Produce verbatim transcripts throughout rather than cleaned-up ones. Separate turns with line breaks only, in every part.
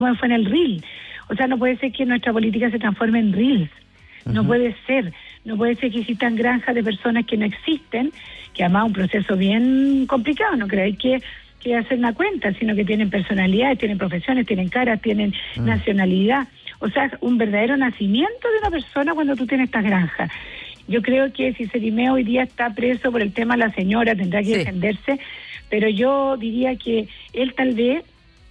como fue en el reel. O sea, no puede ser que nuestra política se transforme en reels. No uh-huh. puede ser. No puede ser que existan granjas de personas que no existen, que además es un proceso bien complicado. No creéis que, que hacer una cuenta, sino que tienen personalidades, tienen profesiones, tienen caras, tienen uh-huh. nacionalidad. O sea, un verdadero nacimiento de una persona cuando tú tienes estas granjas. Yo creo que si Cerimeo hoy día está preso por el tema de la señora, tendrá que sí. defenderse, pero yo diría que él tal vez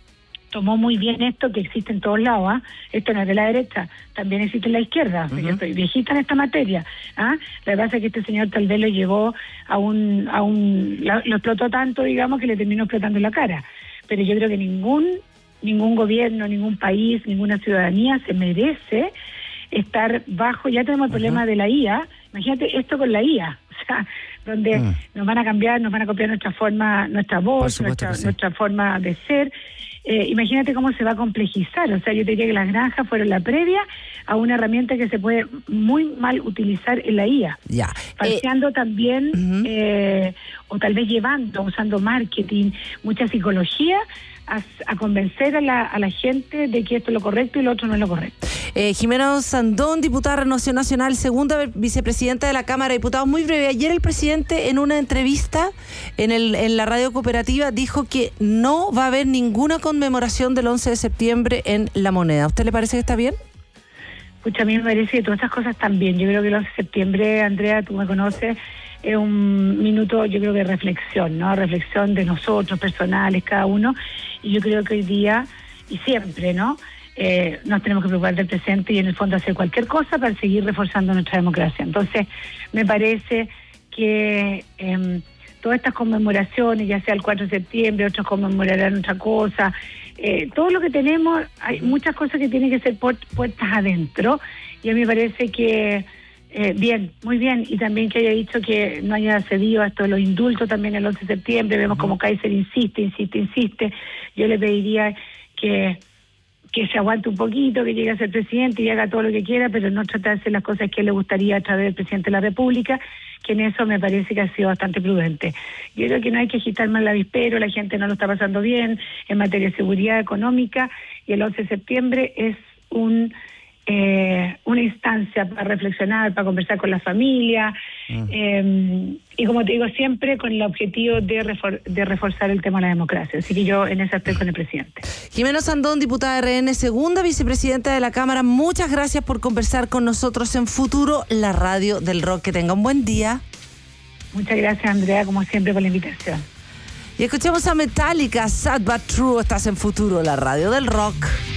tomó muy bien esto que existe en todos lados, ¿eh? Esto no es de la derecha, también existe en la izquierda. Uh-huh. Yo estoy viejita en esta materia, ¿ah? Lo que pasa es que este señor tal vez lo llevó a un, a un, lo, lo explotó tanto, digamos, que le terminó explotando la cara. Pero yo creo que ningún, ningún gobierno, ningún país, ninguna ciudadanía se merece estar bajo. Ya tenemos el uh-huh. problema de la I A. Imagínate esto con la I A, o sea, donde uh-huh. nos van a cambiar, nos van a copiar nuestra forma, nuestra voz, nuestra, sí. nuestra forma de ser. Eh, imagínate cómo se va a complejizar. O sea, yo te diría que las granjas fueron la previa a una herramienta que se puede muy mal utilizar en la I A.
Ya.
Falseando
eh,
también, uh-huh. eh, o tal vez llevando, usando marketing, mucha psicología, a, a convencer a la, a la gente de que esto es lo correcto y lo otro no es lo correcto.
Eh, Jimena Sandón, diputada de Renovación Nacional, segunda vicepresidenta de la Cámara de Diputados. Muy breve, ayer el presidente en una entrevista en, el, en la radio cooperativa dijo que no va a haber ninguna conmemoración del once de septiembre en La Moneda. ¿A usted le parece que está bien?
Escucha, a mí me parece que todas estas cosas están bien. Yo creo que el once de septiembre, Andrea, tú me conoces, es un minuto, yo creo, de reflexión, ¿no? Reflexión de nosotros, personales, cada uno. Y yo creo que hoy día, y siempre, ¿no? Eh, nos tenemos que preocupar del presente y en el fondo hacer cualquier cosa para seguir reforzando nuestra democracia. Entonces, me parece que eh, todas estas conmemoraciones, ya sea el cuatro de septiembre, otros conmemorarán otra cosa, eh, todo lo que tenemos, hay muchas cosas que tienen que ser puertas adentro, y a mí me parece que eh, bien, muy bien, y también que haya dicho que no haya cedido a esto de los indultos también el once de septiembre. Vemos como Kaiser insiste, insiste, insiste. Yo le pediría que que se aguante un poquito, que llegue a ser presidente y haga todo lo que quiera, pero no tratar de hacer las cosas que le gustaría a través del presidente de la República, que en eso me parece que ha sido bastante prudente. Yo creo que no hay que agitar más el avispero, la gente no lo está pasando bien en materia de seguridad económica, y el once de septiembre es un eh, una instancia para reflexionar, para conversar con la familia, mm. eh, y como te digo siempre, con el objetivo de, refor- de reforzar el tema de la democracia. Así que yo en eso estoy con el presidente.
Jimena Sandón, diputada de R N, segunda vicepresidenta de la Cámara, muchas gracias por conversar con nosotros en Futuro, la radio del rock. Que tenga un buen día.
Muchas gracias, Andrea, como siempre, por la invitación.
Y escuchemos a Metallica, Sad But True. Estás en Futuro, la radio del rock.